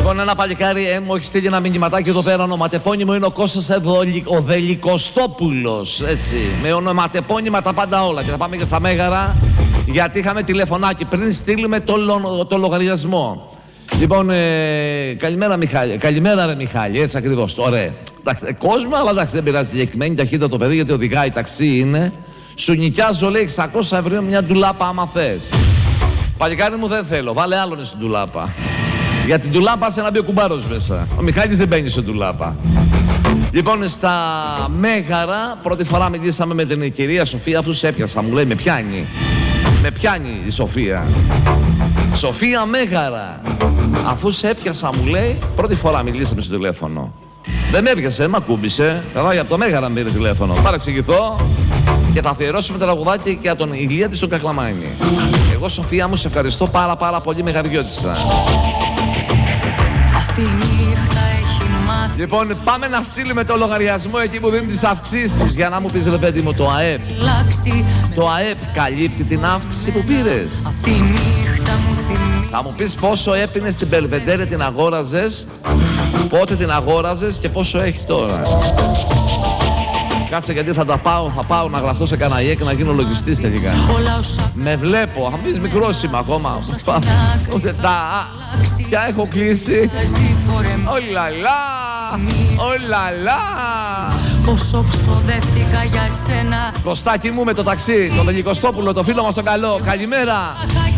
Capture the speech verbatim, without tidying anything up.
Λοιπόν, ένα παλικάρι ε, μου έχει στείλει ένα μηνυματάκι εδώ πέρα. Ονοματεπώνυμο είναι ο Κώστας Εδωλη... ο Δελικοστόπουλος. Έτσι. Με ονοματεπώνυμα τα πάντα όλα. Και θα πάμε και στα Μέγαρα, γιατί είχαμε τηλεφωνάκι πριν στείλουμε το, λο... το λογαριασμό. Λοιπόν, ε, καλημέρα Μιχάλη. Καλημέρα ρε Μιχάλη, έτσι ακριβώς. Ωραία. Εντάξει, κόσμο, αλλά εντάξει, δεν πειράζει. Διακριμένη ταχύτητα το παιδί, γιατί οδηγάει ταξί είναι. Σου νοικιάζω, λέει, εξακόσια ευρώ μια ντουλάπα άμα θες. Παλικάρι μου δεν θέλω, βάλε άλλον στην ντουλάπα. Για την ντουλάπα σε να μπει ο κουμπάρος μέσα. Ο Μιχάλης δεν μπαίνει στην ντουλάπα. Λοιπόν, στα Μέγαρα, πρώτη φορά μιλήσαμε με την κυρία Σοφία, αφού σε έπιασα. Μου λέει, με πιάνει. Με πιάνει η Σοφία. Σοφία Μέγαρα. Αφού σε έπιασα, μου λέει, πρώτη φορά μιλήσαμε στο τηλέφωνο. Δεν με έπιασε, μ' ακούμπησε. Καλά, για το Μέγαρα με πήρε τηλέφωνο. Πάρε εξηγηθώ και θα αφιερώσουμε τραγουδάκι και για τον Ηλία της τον Καχλαμάνη. Εγώ, Σοφία μου, σε ευχαριστώ πάρα πάρα πολύ, μεγαριώτησα. Αυτή η νύχτα έχει μάθει. Λοιπόν, πάμε να στείλουμε το λογαριασμό εκεί που δίνουν τις αυξήσεις. Για να μου πεις, ρε παιδί μου, το ΑΕΠ. Το ΑΕΠ καλύπτει την αύξηση που πήρες. Αυτή η νύχτα μου θυμίζει. Θα μου πεις πόσο έπινες στην Μπελβεντέρε, την αγόραζες, πότε την αγόραζες και πόσο έχει τώρα. Κάτσε, γιατί θα τα πάω, θα πάω να γραφτώ σε κανένα ΙΕ και να γίνω λογιστής τελικά. Με βλέπω, θα πεις μικρός είμαι ακόμα. Ούτε τα... Πια έχω κλείσει. Ολαλά, ολαλά. Πόσο ξοδεύτηκα για σένα. Κωστάκι μου με το ταξί, τον Δελικοστόπουλο, το φίλο μας το καλό. Καλημέρα.